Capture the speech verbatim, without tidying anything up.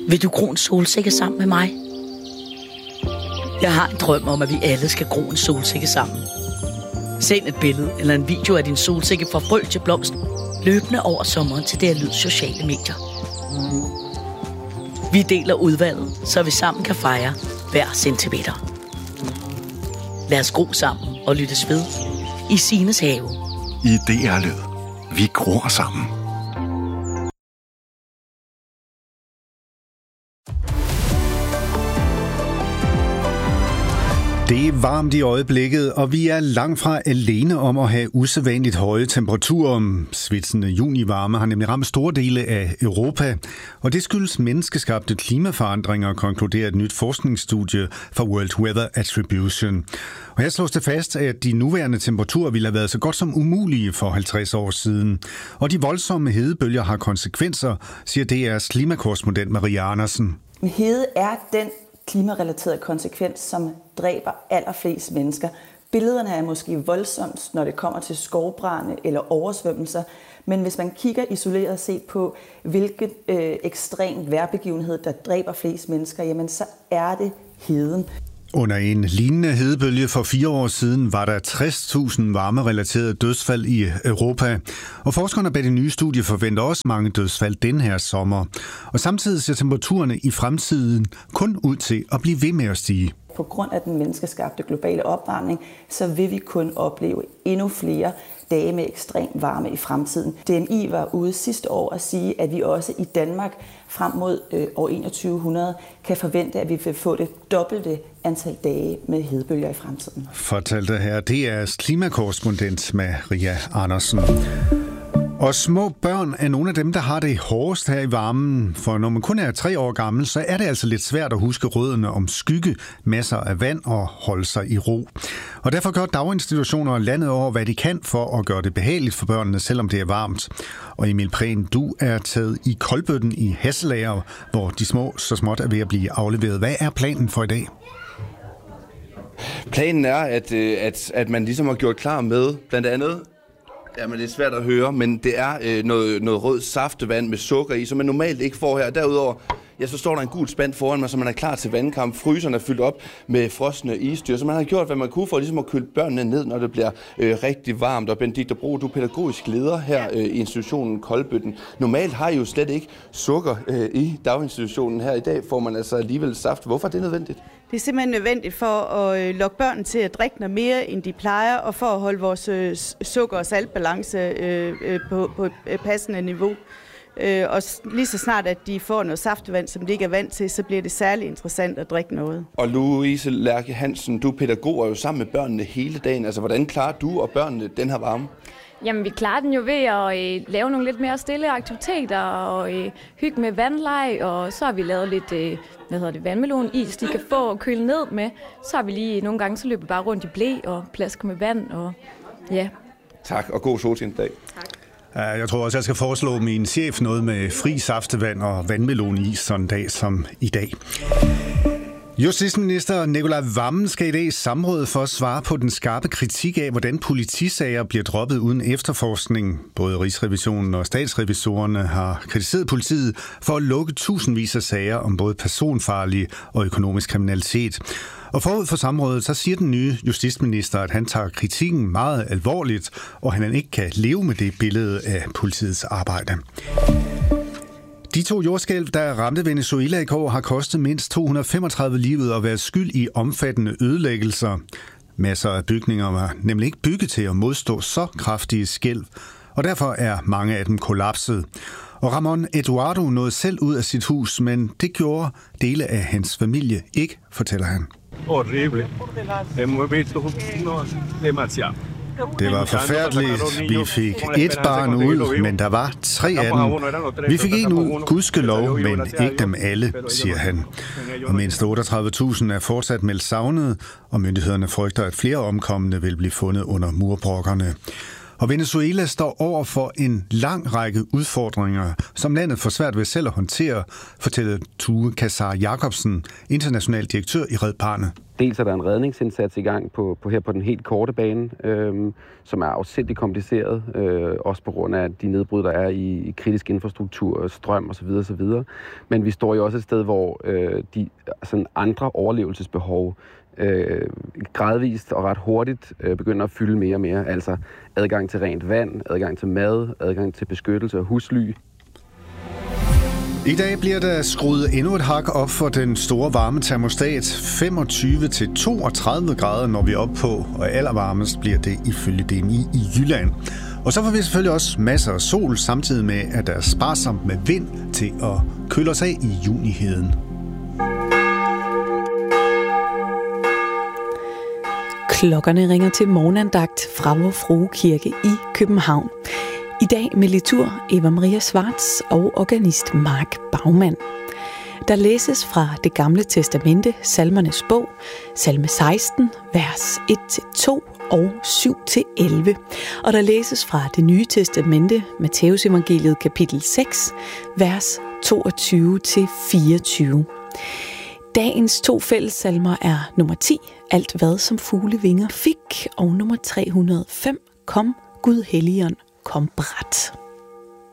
Vil du gro en solsikke sammen med mig? Jeg har en drøm om, at vi alle skal gro en solsikke sammen. Send et billede eller en video af din solsikke fra frø til blomst løbende over sommeren til det Lyd sociale medier. Vi deler udvalget, så vi sammen kan fejre hver centimeter. Lad os gro sammen og lyttes ved i Sines have. I D R Lyd. Vi gror sammen. Det er varmt i øjeblikket, og vi er langt fra alene om at have usædvanligt høje temperaturer. Svitsende junivarme har nemlig ramt store dele af Europa, og det skyldes menneskeskabte klimaforandringer, konkluderer et nyt forskningsstudie fra World Weather Attribution. Og her slås det fast, at de nuværende temperaturer ville have været så godt som umulige for halvtreds år siden. Og de voldsomme hedebølger har konsekvenser, siger D R's klimakorrespondent Maria Andersen. Hede er den klimarelaterede konsekvens, som dræber allerflest mennesker. Billederne er måske voldsomt, når det kommer til skovbrande eller oversvømmelser, men hvis man kigger isoleret set på, hvilken øh, ekstrem vejrbegivenhed, der dræber flest mennesker, jamen så er det heden. Under en lignende hedebølge for fire år siden var der tres tusind varmerelaterede dødsfald i Europa. Og forskerne bag det nye studie forventer også mange dødsfald den her sommer. Og samtidig ser temperaturerne i fremtiden kun ud til at blive ved med at stige. På grund af den menneskeskabte globale opvarmning, så vil vi kun opleve endnu flere dage med ekstrem varme i fremtiden. D M I var ude sidste år at sige, at vi også i Danmark frem mod øh, år enogtyve hundrede kan forvente, at vi vil få det dobbelte antal dage med hedebølger i fremtiden. Fortalte her D R's klimakorrespondent Maria Andersen. Og små børn er nogle af dem, der har det hårdest her i varmen. For når man kun er tre år gammel, så er det altså lidt svært at huske rådene om skygge, masser af vand og holde sig i ro. Og derfor gør daginstitutioner landet over, hvad de kan for at gøre det behageligt for børnene, selvom det er varmt. Og Emil Prehn, du er taget i Koldbøtten i Hasselager, hvor de små så småt er ved at blive afleveret. Hvad er planen for i dag? Planen er, at, at, at man ligesom har gjort klar med blandt andet. Jamen, det er svært at høre, men det er øh, noget, noget rød saftevand med sukker i, som man normalt ikke får her. Derudover, ja, så står der en gul spand foran mig, så man er klar til vandkamp. Fryseren er fyldt op med frosne isdyr, så man har gjort, hvad man kunne for ligesom at køle børnene ned, når det bliver øh, rigtig varmt. Og Benedikte Bro, du er pædagogisk leder her øh, i institutionen Koldbøtten. Normalt har I jo slet ikke sukker øh, i daginstitutionen. Her i dag får man altså alligevel saft. Hvorfor er det nødvendigt? Det er simpelthen nødvendigt for at lokke børn til at drikke noget mere, end de plejer, og for at holde vores sukker- og saltbalance på, på et passende niveau. Og lige så snart, at de får noget saftevand, som de ikke er vant til, så bliver det særlig interessant at drikke noget. Og Louise Lærke Hansen, du er pædagog og er jo sammen med børnene hele dagen. Altså, hvordan klarer du og børnene den her varme? Jamen, vi klarer den jo ved at øh, lave nogle lidt mere stille aktiviteter og øh, hygge med vandleg, og så har vi lavet lidt øh, hvad hedder det, vandmelonis, de kan få og køle ned med. Så har vi lige nogle gange, så løber vi bare rundt i blæ og plasker med vand, og ja. Tak, og god solskinsdag. Tak. Jeg tror også, jeg skal foreslå min chef noget med fri saftevand og vandmelonis sådan en dag som i dag. Justitsminister Nicolai Wammen skal i dag i samråd for at svare på den skarpe kritik af, hvordan politisager bliver droppet uden efterforskning. Både Rigsrevisionen og statsrevisorerne har kritiseret politiet for at lukke tusindvis af sager om både personfarlig og økonomisk kriminalitet. Og forud for samrådet, så siger den nye justitsminister, at han tager kritikken meget alvorligt, og han ikke kan leve med det billede af politiets arbejde. De to jordskælv, der ramte Venezuela i går, har kostet mindst to hundrede og femogtredive livet og været skyld i omfattende ødelæggelser. Masser af bygninger var nemlig ikke bygget til at modstå så kraftige skælv, og derfor er mange af dem kollapset. Og Ramon Eduardo nåede selv ud af sit hus, men det gjorde dele af hans familie ikke, fortæller han. Horrible. Det var forfærdeligt. Vi fik et barn ud, men der var tre af dem. Vi fik en ud, gudskelov, men ikke dem alle, siger han. Og mindst otteogtredive tusind er fortsat meldt savnet, og myndighederne frygter, at flere omkomne vil blive fundet under murbrokkerne. Og Venezuela står over for en lang række udfordringer, som landet får svært ved selv at håndtere, fortæller Tue Kassar Jacobsen, international direktør i Red Barnet. Dels er der en redningsindsats i gang på, på her på den helt korte bane, øhm, som er afsindig kompliceret, øh, også på grund af de nedbrud, der er i, i kritisk infrastruktur, strøm osv. osv. Men vi står jo også et sted, hvor øh, de sådan andre overlevelsesbehov øh, gradvist og ret hurtigt øh, begynder at fylde mere og mere. Altså adgang til rent vand, adgang til mad, adgang til beskyttelse og husly. I dag bliver der skruet endnu et hak op for den store varme termostat. femogtyve til toogtredive grader når vi er oppe på, og allervarmest bliver det ifølge D M I i Jylland. Og så får vi selvfølgelig også masser af sol, samtidig med, at der er sparsomt med vind til at køle os af i juniheden. Klokkerne ringer til morgenandagt fra Vor Frue Kirke i København. I dag med litur Eva Maria Schwartz og organist Mark Baumann. Der læses fra Det Gamle Testamente, Salmernes bog, salme seksten, vers et til to og syv til elleve. Og der læses fra Det Nye Testamente, Matteus Evangeliet kapitel seks, vers toogtyve til fireogtyve. Dagens to fællessalmer er nummer ti, Alt hvad som fuglevinger fik, og nummer tre hundrede og fem, Kom Gud Helligånd, kom brat.